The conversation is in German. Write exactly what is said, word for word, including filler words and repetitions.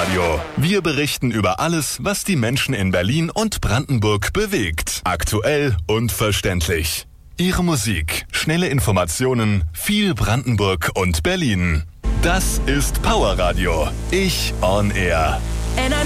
Radio. Wir berichten über alles, was die Menschen in Berlin und Brandenburg bewegt. Aktuell und verständlich. Ihre Musik, schnelle Informationen, viel Brandenburg und Berlin. Das ist Power Radio. Ich on Air.